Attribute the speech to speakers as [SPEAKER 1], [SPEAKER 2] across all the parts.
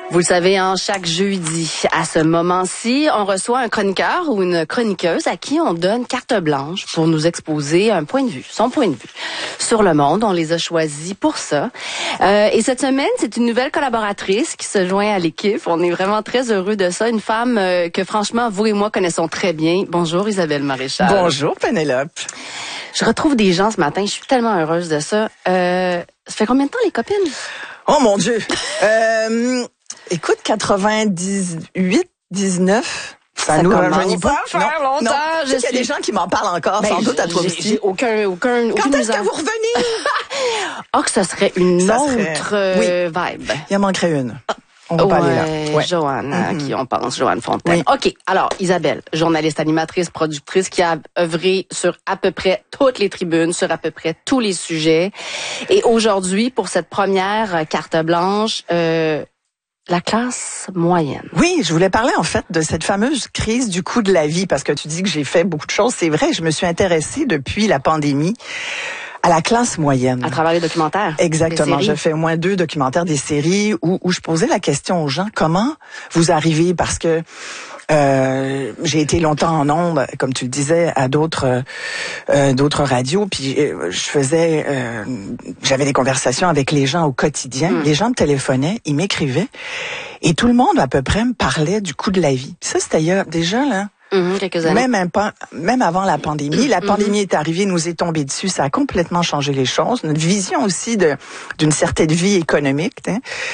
[SPEAKER 1] Vous le savez, chaque jeudi, à ce moment-ci, on reçoit un chroniqueur ou une chroniqueuse à qui on donne carte blanche pour nous exposer un point de vue, son point de vue sur le monde. On les a choisis pour ça. Et cette semaine, c'est une nouvelle collaboratrice qui se joint à l'équipe. On est vraiment très heureux de ça. Une femme que, franchement, vous et moi connaissons très bien. Bonjour, Isabelle Maréchal.
[SPEAKER 2] Bonjour, Pénélope.
[SPEAKER 1] Je retrouve des gens ce matin. Je suis tellement heureuse de ça. Ça fait combien de temps, les copines?
[SPEAKER 2] Oh, mon Dieu! Écoute, 98, 19... Ça nous rajeunit pas.
[SPEAKER 1] Faire longtemps.
[SPEAKER 2] Non. Tu sais qu'il y a des gens qui m'en parlent encore, sans doute à toi aussi.
[SPEAKER 1] J'ai aucune
[SPEAKER 2] Quand est-ce que vous revenez?
[SPEAKER 1] Que ce serait une autre vibe.
[SPEAKER 2] Il en manquerait une. On va pas aller là.
[SPEAKER 1] Ouais. Joanne, à qui on pense, Joanne Fontaine. Oui. OK. Alors, Isabelle, journaliste, animatrice, productrice qui a œuvré sur à peu près toutes les tribunes, sur à peu près tous les sujets. Et aujourd'hui, pour cette première carte blanche, la classe moyenne.
[SPEAKER 2] Oui, je voulais parler en fait de cette fameuse crise du coût de la vie parce que tu dis que j'ai fait beaucoup de choses. C'est vrai, je me suis intéressée depuis la pandémie à la classe moyenne.
[SPEAKER 1] À travers les documentaires.
[SPEAKER 2] Exactement. Je fais au moins 2 documentaires, des séries où je posais la question aux gens, comment vous arrivez, parce que j'ai été longtemps en ondes, comme tu le disais, à d'autres radios, puis j'avais des conversations avec les gens au quotidien. Les gens me téléphonaient, ils m'écrivaient, et tout le monde à peu près me parlait du coût de la vie. Ça, c'était déjà là.
[SPEAKER 1] Quelques années.
[SPEAKER 2] Même avant la pandémie. La pandémie est arrivée, nous est tombée dessus. Ça a complètement changé les choses. Notre vision aussi d'une certaine vie économique. Hein.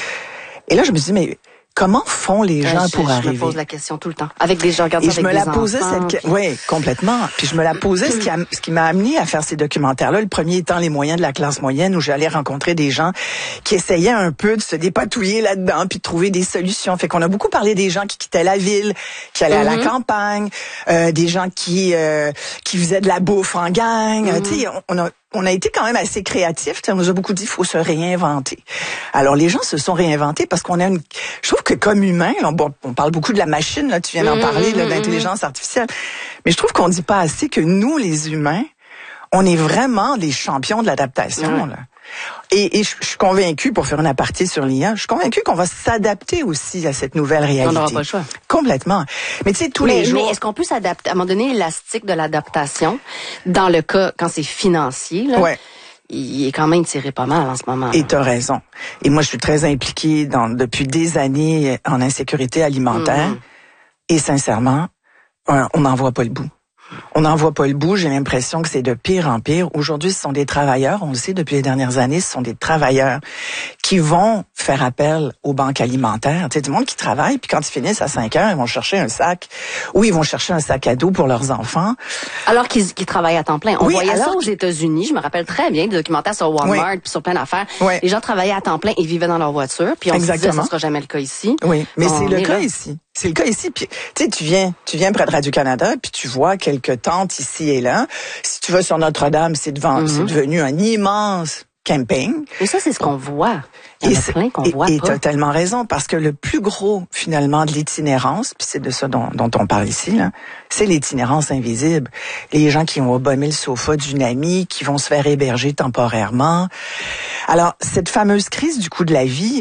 [SPEAKER 2] Et là, je me suis dit, mais comment font les gens pour arriver?
[SPEAKER 1] Je me pose la question tout le temps. Avec des gens, regarde ça avec des enfants. Et je me la posais
[SPEAKER 2] oui, complètement. Puis je me la posais, ce qui m'a amené à faire ces documentaires-là. Le premier étant les moyens de la classe moyenne, où j'allais rencontrer des gens qui essayaient un peu de se dépatouiller là-dedans, puis de trouver des solutions. Fait qu'on a beaucoup parlé des gens qui quittaient la ville, qui allaient à la campagne, des gens qui faisaient de la bouffe en gang. Tu sais, on a été quand même assez créatifs. On nous a beaucoup dit qu'il faut se réinventer. Alors, les gens se sont réinventés parce qu'on a je trouve que comme humain, on parle beaucoup de la machine, là, tu viens d'en parler, de l'intelligence artificielle, mais je trouve qu'on dit pas assez que nous, les humains, on est vraiment des champions de l'adaptation, là. Et je suis convaincue, pour faire une aparté sur l'IA, je suis convaincue qu'on va s'adapter aussi à cette nouvelle réalité.
[SPEAKER 1] On n'aura pas le choix.
[SPEAKER 2] Complètement. Mais tu sais, tous les jours...
[SPEAKER 1] Mais est-ce qu'on peut s'adapter, à un moment donné, l'élastique de l'adaptation, dans le cas, quand c'est financier, là, il est quand même tiré pas mal en ce moment.
[SPEAKER 2] Et t'as raison. Et moi, je suis très impliquée depuis des années en insécurité alimentaire. Et sincèrement, on n'en voit pas le bout. On n'en voit pas le bout. J'ai l'impression que c'est de pire en pire. Aujourd'hui, ce sont des travailleurs, on le sait depuis les dernières années, ce sont des travailleurs qui vont faire appel aux banques alimentaires. Tu sais, du monde qui travaille, puis quand ils finissent à 5 heures, ils vont chercher un sac. Ils vont chercher un sac à dos pour leurs enfants.
[SPEAKER 1] Alors qu'ils travaillent à temps plein. On voyait ça aux États-Unis. Je me rappelle très bien des documentaires sur Walmart puis sur plein d'affaires. Les gens travaillaient à temps plein et vivaient dans leur voiture. Puis on se disait, ça sera jamais le cas ici.
[SPEAKER 2] Oui, mais c'est le cas ici. C'est le cas ici. Puis, tu sais, tu viens près de Radio-Canada, puis tu vois quelques tentes ici et là. Si tu vas sur Notre-Dame, c'est devenu un immense camping.
[SPEAKER 1] Et ça, c'est ce qu'on voit. Il y en a plein qu'on voit pas.
[SPEAKER 2] Et tu as tellement raison, parce que le plus gros, finalement, de l'itinérance, puis c'est de ça dont on parle ici, là, c'est l'itinérance invisible. Les gens qui ont abommé le sofa d'une amie, qui vont se faire héberger temporairement. Alors, cette fameuse crise du coût de la vie,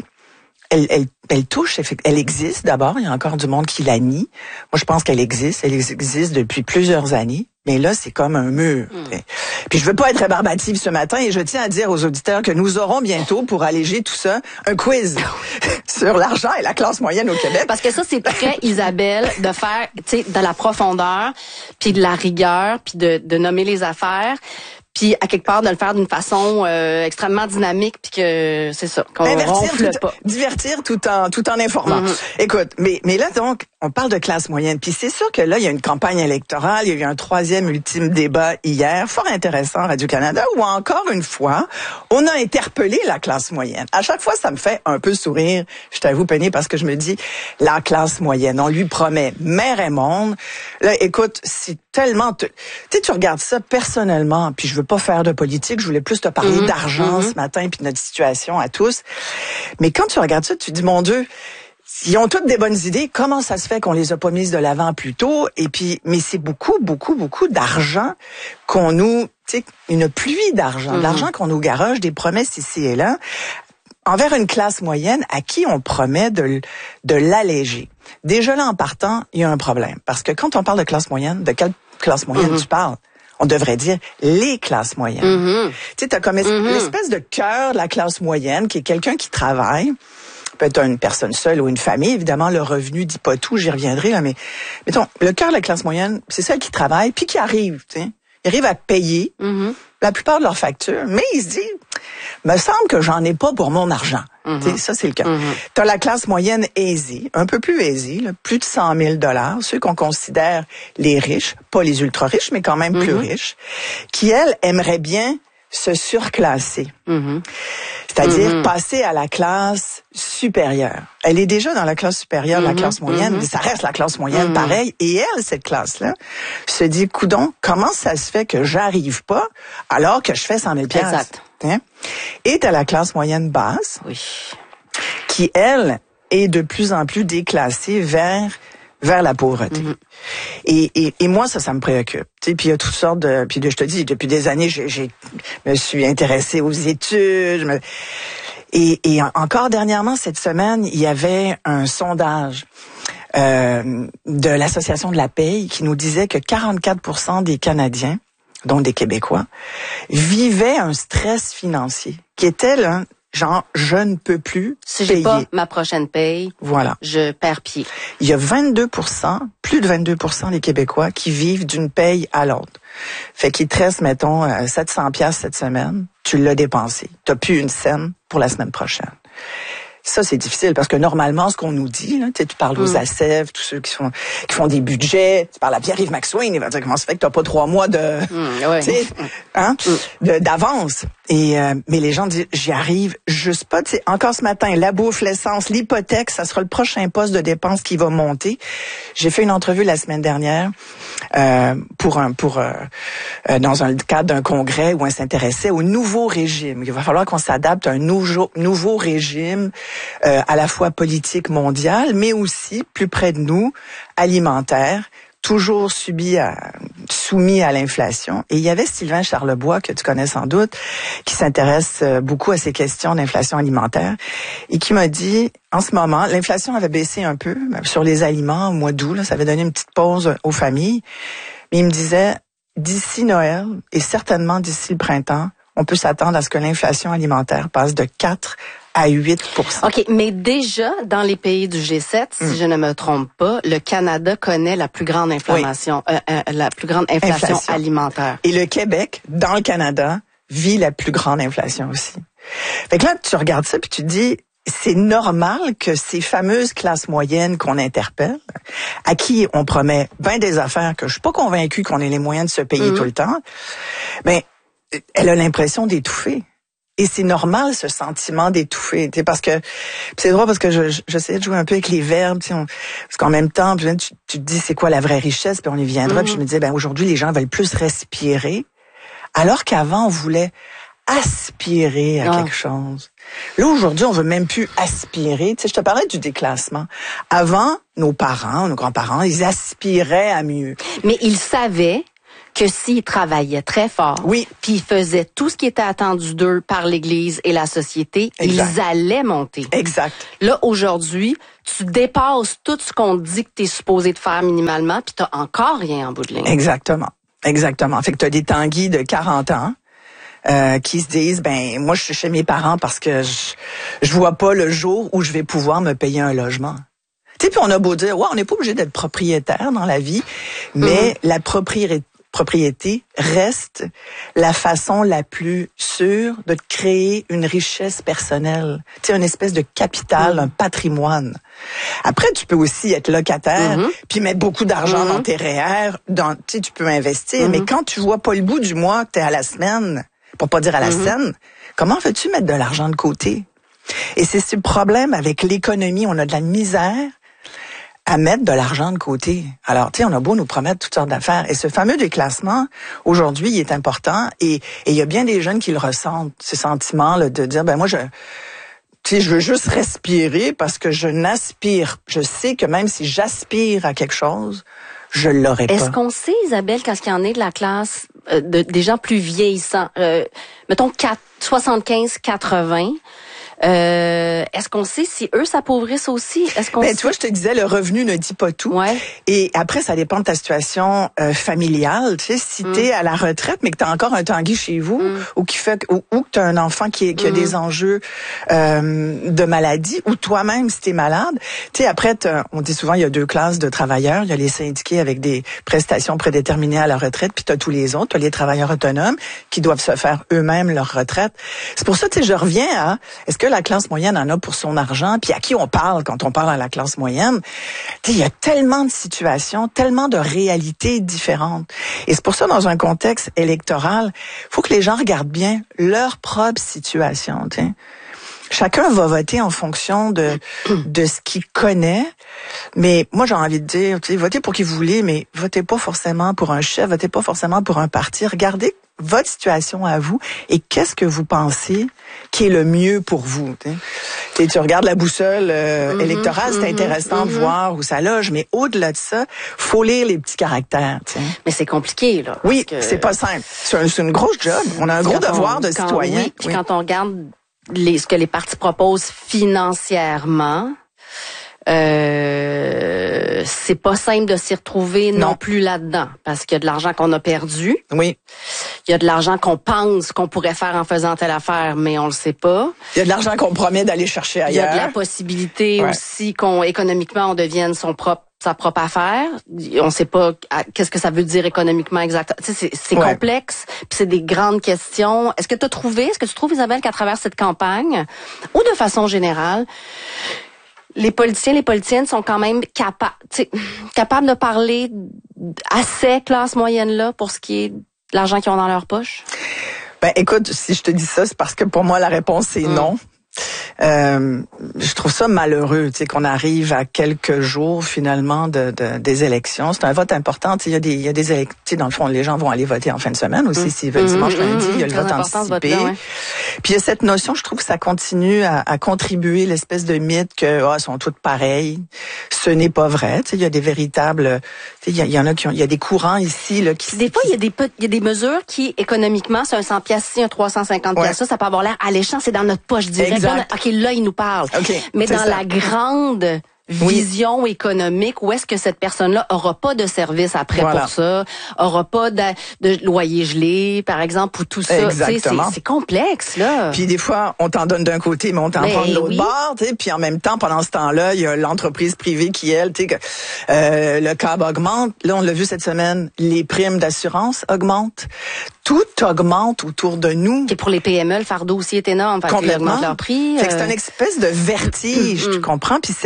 [SPEAKER 2] elle touche, elle existe d'abord, il y a encore du monde qui la nie. Moi, je pense qu'elle existe depuis plusieurs années, mais là, c'est comme un mur. Puis je veux pas être rébarbative ce matin et je tiens à dire aux auditeurs que nous aurons bientôt, pour alléger tout ça, un quiz sur l'argent et la classe moyenne au Québec.
[SPEAKER 1] Parce que ça, c'est très Isabelle de faire, tu sais, de la profondeur, puis de la rigueur, puis de nommer les affaires. Puis à quelque part de le faire d'une façon extrêmement dynamique, puis que c'est ça, qu'on ronfle pas.
[SPEAKER 2] Divertir tout en informant. Écoute, mais là donc, on parle de classe moyenne, puis c'est sûr que là, il y a une campagne électorale, il y a eu un 3e ultime débat hier, fort intéressant à Radio-Canada, où encore une fois, on a interpellé la classe moyenne. À chaque fois, ça me fait un peu sourire, je t'avoue, Penny, parce que je me dis, la classe moyenne, on lui promet mer et monde. Là, écoute, c'est tellement... Tu sais, tu regardes ça personnellement, puis je veux pas faire de politique, je voulais plus te parler d'argent ce matin, puis de notre situation à tous. Mais quand tu regardes ça, tu te dis, mon Dieu, ils ont toutes des bonnes idées, comment ça se fait qu'on les a pas mises de l'avant plus tôt? Et puis, mais c'est beaucoup d'argent qu'on nous... Tu sais, une pluie d'argent, de l'argent qu'on nous garoche, des promesses ici et là. envers une classe moyenne à qui on promet de l'alléger. Déjà là, en partant, il y a un problème. Parce que quand on parle de classe moyenne, de quelle classe moyenne tu parles? On devrait dire les classes moyennes. Tu sais, t'as comme l'espèce de cœur de la classe moyenne qui est quelqu'un qui travaille, peut-être une personne seule ou une famille. Évidemment, le revenu dit pas tout, j'y reviendrai, là, mais mettons, le cœur de la classe moyenne, c'est celle qui travaille puis qui arrive, tu sais. Ils arrivent à payer la plupart de leurs factures, mais ils se disent, me semble que j'en ai pas pour mon argent. Ça, c'est le cas. T'as la classe moyenne aisée, un peu plus aisée, là, plus de 100 000 $, ceux qu'on considère les riches, pas les ultra riches, mais quand même plus riches, qui, elles, aimeraient bien se surclasser. C'est-à-dire passer à la classe supérieure. Elle est déjà dans la classe supérieure de la classe moyenne, mais ça reste la classe moyenne pareil. Et elle, cette classe-là, se dit, coudon, comment ça se fait que j'arrive pas alors que je fais 100 000 $?
[SPEAKER 1] Exact.
[SPEAKER 2] Hein? Et t'as la classe moyenne basse, qui, elle, est de plus en plus déclassée vers la pauvreté. Et moi, ça me préoccupe. Tu sais, puis il y a toutes sortes de... Puis je te dis, depuis des années, je me suis intéressée aux études. Et encore dernièrement, cette semaine, il y avait un sondage de l'Association de la paye qui nous disait que 44% des Canadiens, dont des Québécois, vivaient un stress financier qui était là, genre, je ne peux plus
[SPEAKER 1] si
[SPEAKER 2] payer.
[SPEAKER 1] J'ai pas ma prochaine paye,
[SPEAKER 2] voilà.
[SPEAKER 1] Je perds pied.
[SPEAKER 2] Il y a 22%, plus de 22% des Québécois qui vivent d'une paye à l'autre. Fait qu'il te reste, mettons, 700 $ cette semaine, tu l'as dépensé. T'as plus une scène pour la semaine prochaine. Ça, c'est difficile parce que normalement, ce qu'on nous dit, là, tu parles aux ACEV, tous ceux qui font des budgets, tu parles à Pierre-Yves McSwain, il va dire comment ça fait que t'as pas 3 mois d'avance. Et mais les gens disent, j'y arrive juste pas. Tu sais, encore ce matin, la bouffe, l'essence, l'hypothèque, ça sera le prochain poste de dépense qui va monter. J'ai fait une entrevue la semaine dernière dans le cadre d'un congrès où on s'intéressait au nouveau régime. Il va falloir qu'on s'adapte à un nouveau régime à la fois politique mondial, mais aussi plus près de nous, alimentaire, toujours soumis à l'inflation. Et il y avait Sylvain Charlebois, que tu connais sans doute, qui s'intéresse beaucoup à ces questions d'inflation alimentaire et qui m'a dit, en ce moment, l'inflation avait baissé un peu sur les aliments au mois d'août, là, ça avait donné une petite pause aux familles. Mais il me disait, d'ici Noël et certainement d'ici le printemps, on peut s'attendre à ce que l'inflation alimentaire passe de 4 à 8%.
[SPEAKER 1] OK, mais déjà, dans les pays du G7, si je ne me trompe pas, le Canada connaît la plus grande inflation alimentaire.
[SPEAKER 2] Et le Québec, dans le Canada, vit la plus grande inflation aussi. Fait que là, tu regardes ça puis tu te dis, c'est normal que ces fameuses classes moyennes qu'on interpelle, à qui on promet bien des affaires que je suis pas convaincue qu'on ait les moyens de se payer tout le temps, ben, elle a l'impression d'étouffer. Et c'est normal, ce sentiment d'étouffer, tu sais, parce que c'est drôle parce que j'essaie de jouer un peu avec les verbes, tu sais, parce qu'en même temps, tu te dis c'est quoi la vraie richesse, puis on y viendra, puis je me disais ben aujourd'hui les gens veulent plus respirer, alors qu'avant on voulait aspirer à quelque chose. Là aujourd'hui, on veut même plus aspirer, tu sais, je te parlais du déclassement. Avant, nos parents, nos grands-parents, ils aspiraient à mieux.
[SPEAKER 1] Mais ils savaient que s'ils travaillaient très fort, puis ils faisaient tout ce qui était attendu d'eux par l'Église et la société, ils allaient monter.
[SPEAKER 2] Exact.
[SPEAKER 1] Là, aujourd'hui, tu dépasses tout ce qu'on te dit que tu es supposé de faire minimalement, puis tu n'as encore rien en bout de ligne.
[SPEAKER 2] Exactement. Fait que tu as des tanguis de 40 ans qui se disent, ben moi, je suis chez mes parents parce que je vois pas le jour où je vais pouvoir me payer un logement. Tu sais, puis on a beau dire, ouais, on n'est pas obligé d'être propriétaire dans la vie, mais la propriété reste la façon la plus sûre de créer une richesse personnelle. Tu sais, une espèce de capital, un patrimoine. Après, tu peux aussi être locataire, puis mettre beaucoup d'argent dans tes REER, tu sais, tu peux investir, mais quand tu vois pas le bout du mois, que t'es à la semaine, pour pas dire à la scène, comment veux-tu mettre de l'argent de côté? Et c'est ce problème avec l'économie, on a de la misère à mettre de l'argent de côté. Alors, tu sais, on a beau nous promettre toutes sortes d'affaires. Et ce fameux déclassement, aujourd'hui, il est important. Et il y a bien des jeunes qui le ressentent, ce sentiment là, de dire, ben moi, je veux juste respirer parce que je sais que même si j'aspire à quelque chose, je l'aurai pas.
[SPEAKER 1] Est-ce qu'on sait, Isabelle, quand il y en est de la classe des gens plus vieillissants, mettons 75-80, Est-ce qu'on sait si eux s'appauvrissent aussi? Est-ce qu'on
[SPEAKER 2] tu vois, je te disais, le revenu ne dit pas tout.
[SPEAKER 1] Ouais.
[SPEAKER 2] Et après, ça dépend de ta situation familiale. Tu sais, si t'es à la retraite, mais que t'as encore un Tanguy chez vous, ou que t'as un enfant qui a des enjeux de maladie, ou toi-même si t'es malade. Tu sais, après, on dit souvent, il y a 2 classes de travailleurs. Il y a les syndiqués avec des prestations prédéterminées à la retraite, puis t'as tous les autres. T'as les travailleurs autonomes qui doivent se faire eux-mêmes leur retraite. C'est pour ça, tu sais, je reviens à, est-ce que la classe moyenne en a pour son argent? Puis à qui on parle quand on parle à la classe moyenne? Tu sais, il y a tellement de situations, tellement de réalités différentes. Et c'est pour ça, dans un contexte électoral, faut que les gens regardent bien leur propre situation, tu sais. Chacun va voter en fonction de ce qu'il connaît. Mais moi, j'ai envie de dire, tu sais, votez pour qui vous voulez, mais votez pas forcément pour un chef, votez pas forcément pour un parti. Regardez votre situation à vous et qu'est-ce que vous pensez qui est le mieux pour vous. Et tu regardes la boussole électorale, c'est intéressant de voir où ça loge, mais au-delà de ça, faut lire les petits caractères. T'sais.
[SPEAKER 1] Mais c'est compliqué, là.
[SPEAKER 2] Oui, c'est pas simple. C'est une grosse job. On a un gros devoir de citoyen.
[SPEAKER 1] Oui, puis quand on regarde ce que les partis proposent financièrement, c'est pas simple de s'y retrouver non plus là-dedans, parce qu'il y a de l'argent qu'on a perdu.
[SPEAKER 2] Oui.
[SPEAKER 1] Il y a de l'argent qu'on pense qu'on pourrait faire en faisant telle affaire, mais on le sait pas.
[SPEAKER 2] Il y a de l'argent qu'on promet d'aller chercher ailleurs.
[SPEAKER 1] Il y a de la possibilité aussi économiquement, on devienne sa propre affaire. On sait pas qu'est-ce que ça veut dire économiquement exactement. Tu sais, c'est complexe, puis c'est des grandes questions. Est-ce que tu trouves, Isabelle, qu'à travers cette campagne, ou de façon générale, les politiciens, les politiciennes sont quand même capables de parler à ces classes moyennes-là pour ce qui est de l'argent qu'ils ont dans leur poche?
[SPEAKER 2] Ben, écoute, si je te dis ça, c'est parce que pour moi, la réponse, c'est non. Je trouve ça malheureux, tu sais, qu'on arrive à quelques jours finalement des élections. C'est un vote important. Il y a des élections. Dans le fond, les gens vont aller voter en fin de semaine aussi s'ils veulent dimanche, lundi. Il y a le vote anticipé. Puis il y a cette notion, je trouve que ça continue à contribuer l'espèce de mythe que sont toutes pareilles. Ce n'est pas vrai. Tu sais, il y a des véritables. Il y en a il y a des courants ici là qui.
[SPEAKER 1] Des fois, il y a des mesures qui économiquement, c'est un 100 piastres ici, un 350 piastres ça peut avoir l'air alléchant. C'est dans notre poche directe. OK, là, il nous parle.
[SPEAKER 2] Okay,
[SPEAKER 1] mais dans la grande vision économique, où est-ce que cette personne-là aura pas de service après pour ça, aura pas de loyer gelé, par exemple, ou tout ça.
[SPEAKER 2] Exactement.
[SPEAKER 1] C'est complexe, là.
[SPEAKER 2] Puis des fois, on t'en donne d'un côté, mais on t'en prend de l'autre bord, tu sais. Puis en même temps, pendant ce temps-là, il y a l'entreprise privée qui, elle, tu sais, le CAB augmente. Là, on l'a vu cette semaine, les primes d'assurance augmentent. Tout augmente autour de nous.
[SPEAKER 1] Et pour les PME, le fardeau aussi est énorme.
[SPEAKER 2] Complètement.
[SPEAKER 1] Augmente leur prix.
[SPEAKER 2] C'est une espèce de vertige, tu comprends? Puis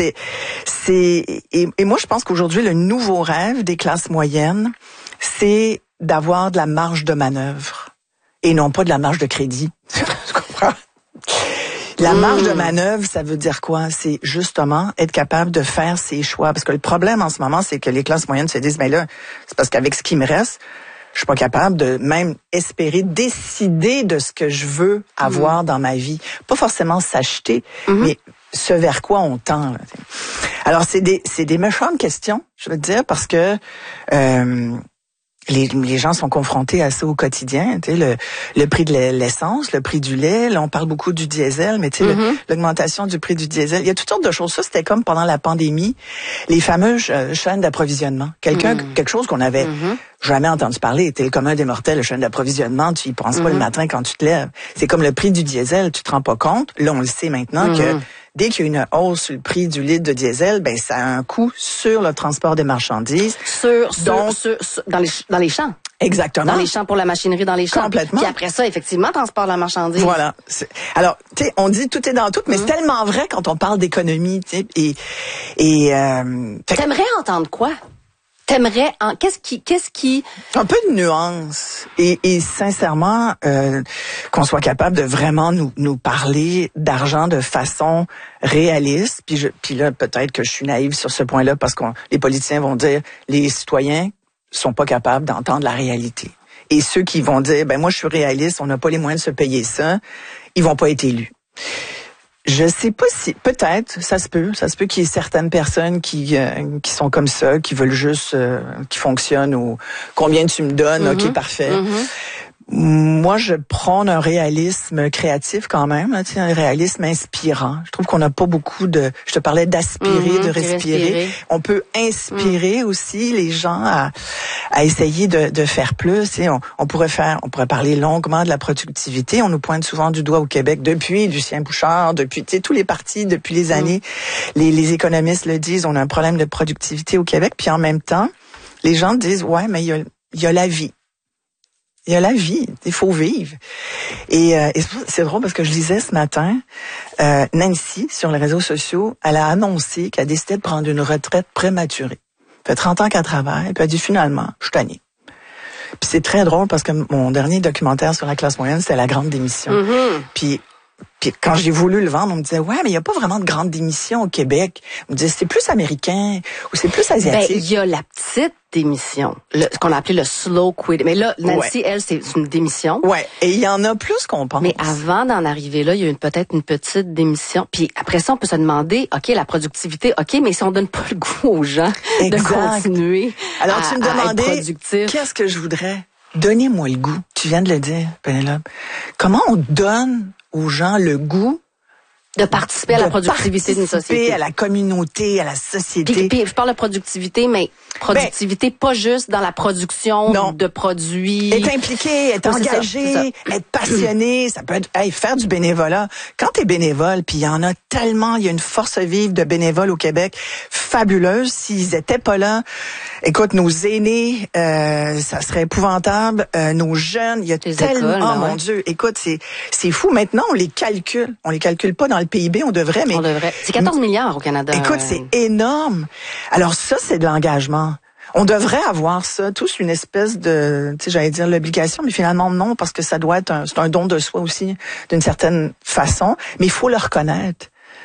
[SPEAKER 2] et moi, je pense qu'aujourd'hui, le nouveau rêve des classes moyennes, c'est d'avoir de la marge de manœuvre et non pas de la marge de crédit. Tu comprends? La marge de manœuvre, ça veut dire quoi? C'est justement être capable de faire ses choix. Parce que le problème en ce moment, c'est que les classes moyennes se disent, mais là, c'est parce qu'avec ce qui me reste, je suis pas capable de même espérer décider de ce que je veux avoir dans ma vie. Pas forcément s'acheter, mais ce vers quoi on tend. Là. Alors, c'est des méchantes questions, je veux te dire, parce que les gens sont confrontés à ça au quotidien. Tu sais, le prix de l'essence, le prix du lait. Là, on parle beaucoup du diesel, mais tu sais, l'augmentation du prix du diesel. Il y a toutes sortes de choses. Ça, c'était comme pendant la pandémie, les fameuses chaînes d'approvisionnement. Quelque chose qu'on avait jamais entendu parler. T'es le commun des mortels, le chaîne d'approvisionnement. Tu y penses pas le matin quand tu te lèves. C'est comme le prix du diesel. Tu te rends pas compte. Là, on le sait maintenant que dès qu'il y a une hausse sur le prix du litre de diesel, ben ça a un coût sur le transport des marchandises.
[SPEAKER 1] Dans les champs.
[SPEAKER 2] Exactement.
[SPEAKER 1] Dans les champs pour la machinerie, dans les champs.
[SPEAKER 2] Complètement.
[SPEAKER 1] Puis après ça, effectivement, transport de la marchandise.
[SPEAKER 2] Voilà. Alors, tu sais, on dit tout est dans tout, mais c'est tellement vrai quand on parle d'économie, tu sais.
[SPEAKER 1] T'aimerais entendre quoi? Qu'est-ce qui
[SPEAKER 2] un peu de nuance et sincèrement qu'on soit capable de vraiment nous parler d'argent de façon réaliste. Puis là peut-être que je suis naïve sur ce point-là parce que les politiciens vont dire les citoyens sont pas capables d'entendre la réalité. Et ceux qui vont dire ben moi je suis réaliste, on n'a pas les moyens de se payer ça, ils vont pas être élus. Je sais pas si, peut-être, ça se peut qu'il y ait certaines personnes qui sont comme ça, qui veulent juste, qui fonctionnent ou combien tu me donnes, ok, parfait. Moi, je prône un réalisme créatif quand même, hein, un réalisme inspirant. Je trouve qu'on n'a pas beaucoup de... Je te parlais d'aspirer, de respirer. On peut inspirer aussi les gens à essayer de faire plus. Et on pourrait parler longuement de la productivité. On nous pointe souvent du doigt au Québec depuis Lucien Bouchard, depuis tous les partis, depuis les années. Les économistes le disent, on a un problème de productivité au Québec. Puis en même temps, les gens disent, ouais, mais il y a la vie. Il y a la vie, il faut vivre. Et c'est drôle parce que je lisais ce matin, Nancy, sur les réseaux sociaux, elle a annoncé qu'elle décidait de prendre une retraite prématurée. Ça fait 30 ans qu'elle travaille, puis elle a dit finalement, je suis tannée. Puis c'est très drôle parce que mon dernier documentaire sur la classe moyenne, c'était La Grande Démission. Puis quand j'ai voulu le vendre, on me disait, ouais, mais il n'y a pas vraiment de grande démission au Québec. On me disait, c'est plus américain ou c'est plus asiatique.
[SPEAKER 1] Il y a la petite démission, ce qu'on a appelé le slow quit. Mais là, Nancy, elle, c'est une démission.
[SPEAKER 2] Ouais, et il y en a plus qu'on pense.
[SPEAKER 1] Mais avant d'en arriver là, il y a peut-être une petite démission. Puis après ça, on peut se demander, OK, la productivité, OK, mais si on donne pas le goût aux gens de continuer
[SPEAKER 2] Alors, tu me demandais,
[SPEAKER 1] à être productif.
[SPEAKER 2] Qu'est-ce que je voudrais? Donnez-moi le goût. Tu viens de le dire, Pénélope. Comment on donne aux gens le goût
[SPEAKER 1] de participer à la productivité d'une société,
[SPEAKER 2] à la communauté, à la société.
[SPEAKER 1] Puis je parle de productivité, mais productivité pas juste dans la production de produits.
[SPEAKER 2] Être impliqué, être engagé, être passionné, ça peut être faire du bénévolat. Quand t'es bénévole, puis il y en a tellement, il y a une force vive de bénévoles au Québec, fabuleuse. S'ils étaient pas là, écoute, nos aînés, ça serait épouvantable. Nos jeunes, il y a tellement, écoles, mon Dieu, écoute, c'est fou. Maintenant, on les calcule pas dans le PIB, on devrait, mais...
[SPEAKER 1] On devrait. C'est 14 milliards au Canada.
[SPEAKER 2] Écoute, c'est énorme. Alors ça, c'est de l'engagement. On devrait avoir ça, tous une espèce de, tu sais, j'allais dire l'obligation, mais finalement non, parce que ça doit être c'est un don de soi aussi, d'une certaine façon, mais il faut le reconnaître.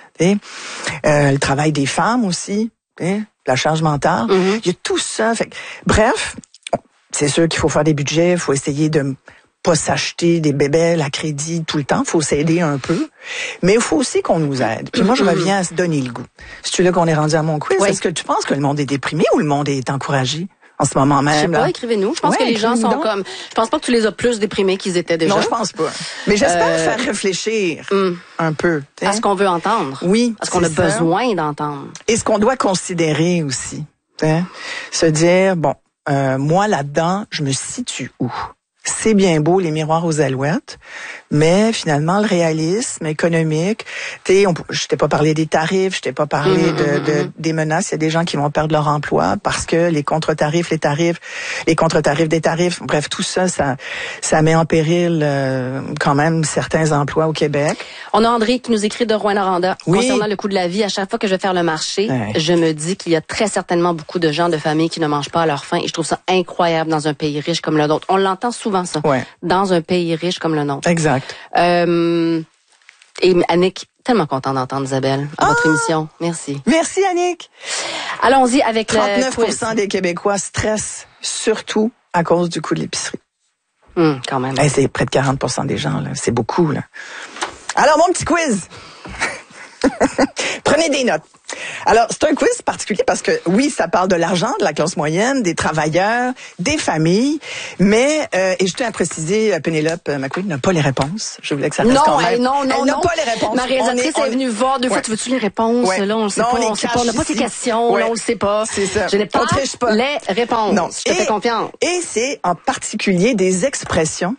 [SPEAKER 2] Le travail des femmes aussi, la charge mentale, il y a tout ça. Fait que, bref, c'est sûr qu'il faut faire des budgets, il faut essayer de pas s'acheter des bébelles à crédit tout le temps, faut s'aider un peu, mais il faut aussi qu'on nous aide. Puis moi, je reviens à se donner le goût. C'est là qu'on est rendu à mon quiz. Est-ce que tu penses que le monde est déprimé ou le monde est encouragé en ce moment même?
[SPEAKER 1] Je sais pas, écrivez-nous. Je pense que les gens sont comme... Je pense pas que tu les as plus déprimés qu'ils étaient déjà.
[SPEAKER 2] Non, je pense pas. Mais j'espère faire réfléchir un peu.
[SPEAKER 1] À ce qu'on veut entendre.
[SPEAKER 2] Oui,
[SPEAKER 1] à ce qu'on a besoin d'entendre.
[SPEAKER 2] Et ce qu'on doit considérer aussi. Se dire, bon, moi là-dedans, je me situe où? C'est bien beau, les miroirs aux alouettes, mais finalement, le réalisme économique, je t'ai pas parlé des tarifs, je t'ai pas parlé des menaces. Il y a des gens qui vont perdre leur emploi parce que les contre-tarifs, les contre-tarifs des tarifs, bref, tout ça, ça met en péril quand même certains emplois au Québec.
[SPEAKER 1] On a André qui nous écrit de Rouyn-Noranda concernant le coût de la vie. À chaque fois que je vais faire le marché, je me dis qu'il y a très certainement beaucoup de gens de famille qui ne mangent pas à leur faim et je trouve ça incroyable dans un pays riche comme le nôtre. On l'entend souvent ça, dans un pays riche comme le nôtre.
[SPEAKER 2] Exact.
[SPEAKER 1] Et Annick, tellement content d'entendre Isabelle à votre émission. Merci.
[SPEAKER 2] Merci Annick.
[SPEAKER 1] Allons-y avec
[SPEAKER 2] 39% des Québécois stressent surtout à cause du coût de l'épicerie.
[SPEAKER 1] Quand même.
[SPEAKER 2] C'est près de 40% des gens, là. C'est beaucoup, là. Alors, mon petit quiz. Prenez des notes. Alors, c'est un quiz particulier parce que, oui, ça parle de l'argent, de la classe moyenne, des travailleurs, des familles, mais, et je tiens à préciser, Pénélope McQueen n'a pas les réponses. Je voulais que ça reste quand même.
[SPEAKER 1] Non,
[SPEAKER 2] elle n'a pas les réponses.
[SPEAKER 1] Ma réalisatrice est venue voir deux fois. Tu veux-tu les réponses? Là, on le sait pas. On sait pas. On n'a pas tes questions. Là, on le sait pas.
[SPEAKER 2] C'est ça.
[SPEAKER 1] Je n'ai pas les réponses. Non. Je te fais confiance.
[SPEAKER 2] Et c'est en particulier des expressions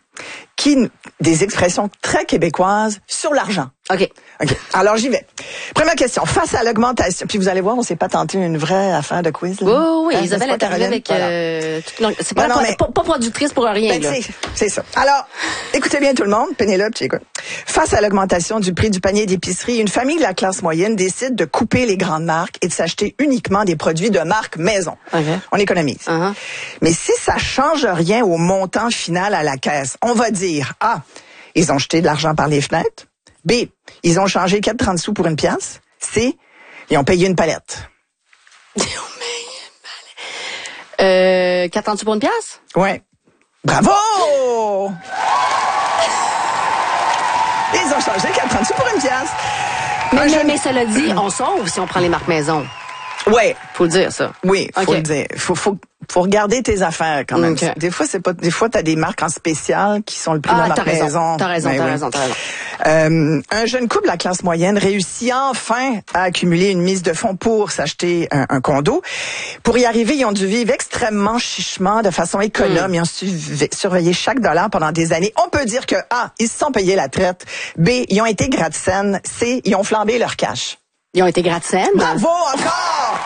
[SPEAKER 2] très québécoises sur l'argent.
[SPEAKER 1] OK.
[SPEAKER 2] Alors, j'y vais. Première question. Face à l'augmentation, puis vous allez voir, on s'est pas tenté une vraie affaire de quiz. Là.
[SPEAKER 1] Oui, Isabelle est arrivée avec... c'est pas, pas productrice pour rien. Là.
[SPEAKER 2] C'est ça. Alors, écoutez bien tout le monde. Pénélope, tu écoutes. Face à l'augmentation du prix du panier d'épicerie, une famille de la classe moyenne décide de couper les grandes marques et de s'acheter uniquement des produits de marque maison. On économise. Mais si ça change rien au montant final à la caisse, on va dire, A, ils ont jeté de l'argent par les fenêtres. B, ils ont changé 4,30 sous pour une pièce. C, ils ont payé une palette.
[SPEAKER 1] Ils ont payé une palette. 4,30 sous pour une pièce?
[SPEAKER 2] Ouais. Bravo! Ils ont changé 4,30 sous pour une pièce.
[SPEAKER 1] Mais cela dit, on sauve si on prend les marques maison.
[SPEAKER 2] Ouais.
[SPEAKER 1] Faut le dire, ça.
[SPEAKER 2] Oui, faut le dire. Faut regarder tes affaires quand même.
[SPEAKER 1] Okay.
[SPEAKER 2] Des fois t'as des marques en spécial qui sont le prix de la maison.
[SPEAKER 1] T'as raison.
[SPEAKER 2] Un jeune couple de la classe moyenne réussit enfin à accumuler une mise de fonds pour s'acheter un condo. Pour y arriver, ils ont dû vivre extrêmement chichement, de façon économe. Ils ont surveillé chaque dollar pendant des années. On peut dire que A, ils se sont payés la traite. B, ils ont été gratte-scène. C, ils ont flambé leur cash.
[SPEAKER 1] Ils ont été gratte-scène?
[SPEAKER 2] Bravo encore!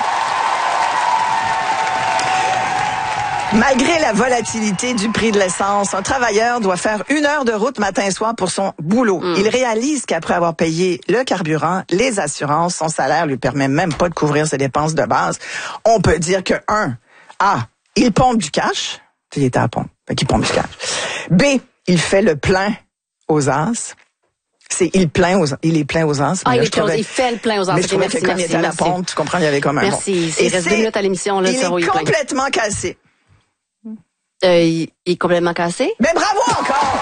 [SPEAKER 2] Malgré la volatilité du prix de l'essence, un travailleur doit faire 1 heure de route matin et soir pour son boulot. Il réalise qu'après avoir payé le carburant, les assurances, son salaire lui permet même pas de couvrir ses dépenses de base. On peut dire que il pompe du cash. Il était à la pompe. Fait qu'il pompe du cash. B, il fait le plein aux as. Il est plein aux as.
[SPEAKER 1] Il fait le plein aux as.
[SPEAKER 2] Mais je trouvais que comme il était à la pompe, tu comprends, il y avait comme un
[SPEAKER 1] Merci. Il reste 2 minutes à l'émission. Là,
[SPEAKER 2] il est complètement cassé.
[SPEAKER 1] Il est complètement cassé?
[SPEAKER 2] Mais bravo encore!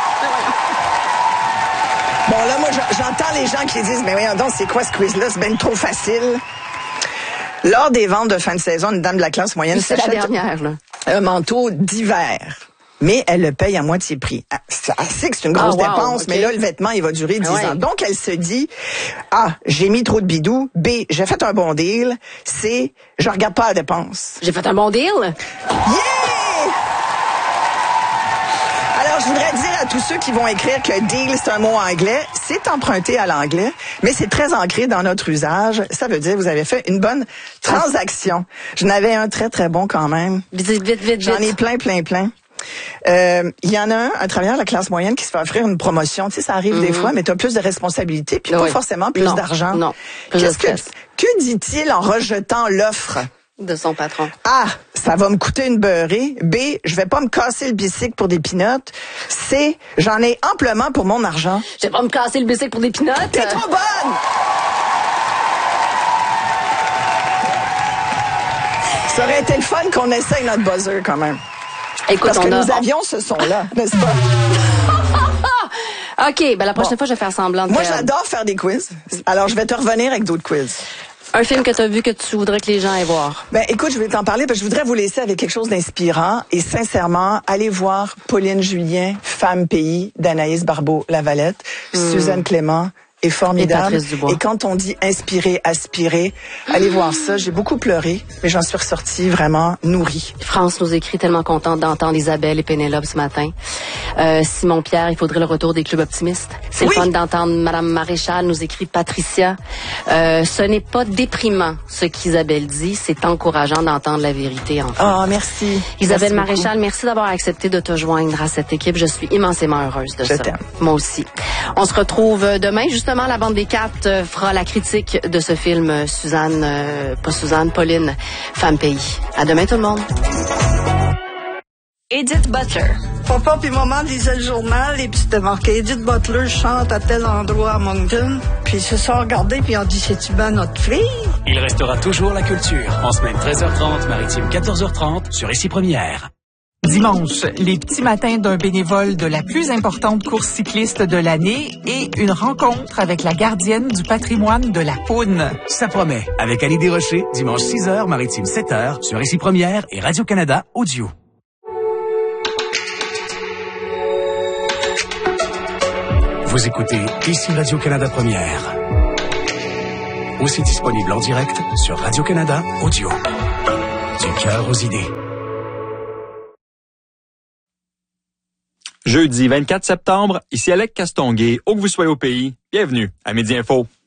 [SPEAKER 2] Bon, là, moi, j'entends les gens qui disent, mais voyons donc, c'est quoi ce quiz-là? C'est bien trop facile. Lors des ventes de fin de saison, une dame de la classe moyenne s'achète un manteau d'hiver. Mais elle le paye à moitié prix. Elle sait que c'est une grosse dépense, mais là, le vêtement, il va durer 10 ans. Donc, elle se dit, j'ai mis trop de bidou. B, j'ai fait un bon deal. C, je regarde pas la dépense.
[SPEAKER 1] J'ai fait un bon deal?
[SPEAKER 2] Yeah! Alors, je voudrais dire à tous ceux qui vont écrire que deal, c'est un mot anglais. C'est emprunté à l'anglais, mais c'est très ancré dans notre usage. Ça veut dire que vous avez fait une bonne transaction. J'en avais un très, très bon quand même.
[SPEAKER 1] Vite.
[SPEAKER 2] J'en ai plein. Il y en a un travailleur de la classe moyenne qui se fait offrir une promotion. Tu sais, ça arrive des fois, mais tu as plus de responsabilités, puis pas forcément plus d'argent.
[SPEAKER 1] Non.
[SPEAKER 2] Que dit-il en rejetant l'offre
[SPEAKER 1] de son patron?
[SPEAKER 2] A, ça va me coûter une beurrée. B, je vais pas me casser le bicycle pour des pinottes. C, j'en ai amplement pour mon argent.
[SPEAKER 1] Je vais pas me casser le bicycle pour des pinottes.
[SPEAKER 2] T'es trop bonne! Ça aurait été le fun qu'on essaye notre buzzer quand même.
[SPEAKER 1] Écoute,
[SPEAKER 2] parce que nos avions, ce sont là, n'est-ce pas?
[SPEAKER 1] OK, la prochaine fois, je vais faire semblant de
[SPEAKER 2] Moi, j'adore faire des quiz. Alors, je vais te revenir avec d'autres quiz.
[SPEAKER 1] Un film que tu as vu que tu voudrais que les gens aillent voir?
[SPEAKER 2] Écoute, je vais t'en parler parce que je voudrais vous laisser avec quelque chose d'inspirant. Et sincèrement, allez voir Pauline Julien, Femme Pays, d'Anaïs Barbeau-Lavalette, Suzanne Clément. Est formidable. Et quand on dit inspirer, aspirer, allez voir ça. J'ai beaucoup pleuré, mais j'en suis ressortie vraiment nourrie.
[SPEAKER 1] France nous écrit, tellement contente d'entendre Isabelle et Pénélope ce matin. Simon Pierre, il faudrait le retour des clubs optimistes. C'est le fun d'entendre Madame Maréchal, nous écrit Patricia. Ce n'est pas déprimant ce qu'Isabelle dit, c'est encourageant d'entendre la vérité, en fait.
[SPEAKER 2] Merci.
[SPEAKER 1] Isabelle Maréchal, merci d'avoir accepté de te joindre à cette équipe. Je suis immensément heureuse de ça.
[SPEAKER 2] Je t'aime.
[SPEAKER 1] Moi aussi. On se retrouve demain, justement. La bande des 4 fera la critique de ce film Pauline, Femme Pays. À demain tout le monde.
[SPEAKER 3] Edith Butler.
[SPEAKER 4] Papa puis maman lisaient le journal et puis c'était marqué Edith Butler chante à tel endroit à Moncton. Puis ils se sont regardés puis ils ont dit c'est-tu bien notre fille?
[SPEAKER 5] Il restera toujours la culture. En semaine 13h30, maritime 14h30 sur Ici Première.
[SPEAKER 6] Dimanche, les petits matins d'un bénévole de la plus importante course cycliste de l'année et une rencontre avec la gardienne du patrimoine de la Poune.
[SPEAKER 5] Ça promet. Avec Annie Desrochers, dimanche 6h, maritime 7h sur Ici Première et Radio-Canada Audio. Vous écoutez Ici Radio-Canada Première. Aussi disponible en direct sur Radio-Canada Audio. Du cœur aux idées.
[SPEAKER 7] Jeudi 24 septembre, ici Alec Castonguay, où que vous soyez au pays, bienvenue à Midi Info.